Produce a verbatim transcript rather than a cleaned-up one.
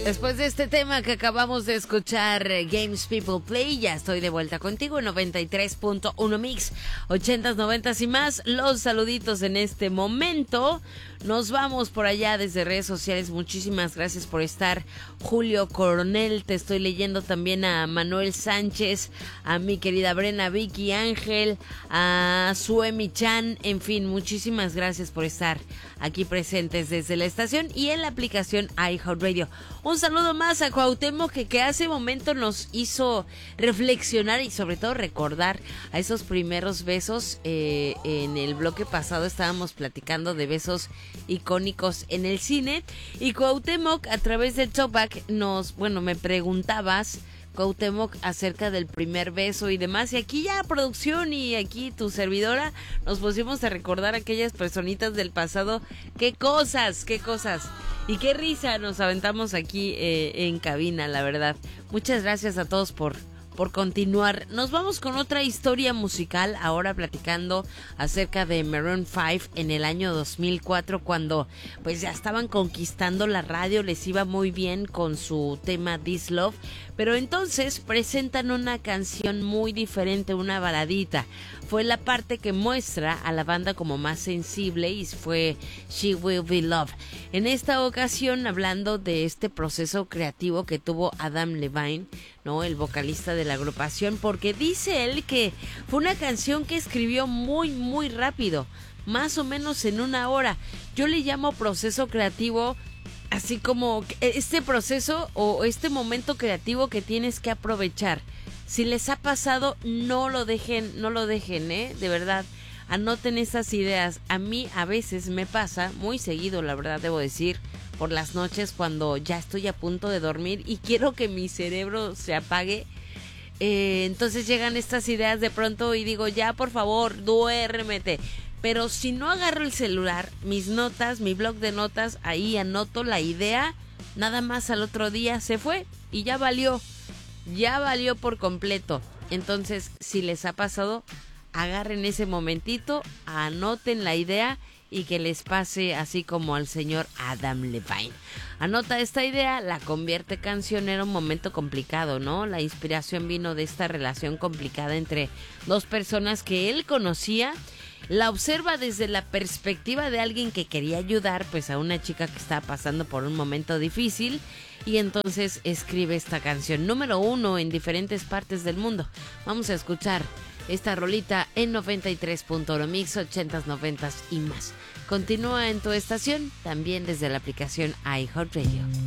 Después de este tema que acabamos de escuchar, Games People Play, ya estoy de vuelta contigo en noventa y tres punto uno Mix, ochentas, noventas y más. Los saluditos en este momento. Nos vamos por allá desde redes sociales. Muchísimas gracias por estar. Julio Coronel, te estoy leyendo también a Manuel Sánchez, a mi querida Brena, Vicky Ángel, a Suemi Chan, en fin, muchísimas gracias por estar aquí presentes desde la estación y en la aplicación iHeartRadio. Un saludo más a Cuauhtémoc que, que hace momento nos hizo reflexionar y sobre todo recordar a esos primeros besos. Eh, en el bloque pasado estábamos platicando de besos icónicos en el cine y Cuauhtémoc a través del Talkback nos, bueno, me preguntabas, Cuauhtémoc, acerca del primer beso y demás, y aquí ya producción y aquí tu servidora nos pusimos a recordar a aquellas personitas del pasado. Qué cosas, qué cosas y qué risa nos aventamos aquí eh, en cabina, la verdad. Muchas gracias a todos por por continuar. Nos vamos con otra historia musical, ahora platicando acerca de Maroon cinco en el año dos mil cuatro, cuando pues ya estaban conquistando la radio, les iba muy bien con su tema This Love, pero entonces presentan una canción muy diferente, una baladita. Fue la parte que muestra a la banda como más sensible y fue She Will Be Loved. En esta ocasión, hablando de este proceso creativo que tuvo Adam Levine, ¿no?, el vocalista de la agrupación, porque dice él que fue una canción que escribió muy muy rápido, más o menos en una hora. Yo le llamo proceso creativo, así como este proceso o este momento creativo que tienes que aprovechar. Si les ha pasado, no lo dejen, no lo dejen, ¿eh? De verdad, anoten esas ideas. A mí a veces me pasa, muy seguido, la verdad debo decir, por las noches cuando ya estoy a punto de dormir y quiero que mi cerebro se apague. Eh, entonces llegan estas ideas de pronto y digo, ya por favor, duérmete. Pero si no agarro el celular, mis notas, mi blog de notas, ahí anoto la idea, nada más al otro día se fue y ya valió. Ya valió por completo. Entonces, si les ha pasado, agarren ese momentito, anoten la idea y que les pase así como al señor Adam Levine. Anota esta idea, la convierte en canción. Era un momento complicado, ¿no? La inspiración vino de esta relación complicada entre dos personas que él conocía. La observa desde la perspectiva de alguien que quería ayudar pues a una chica que estaba pasando por un momento difícil, y entonces escribe esta canción número uno en diferentes partes del mundo. Vamos a escuchar esta rolita en noventa y tres punto uno Mix, ochentas, noventas y más. Continúa en tu estación, también desde la aplicación iHeartRadio.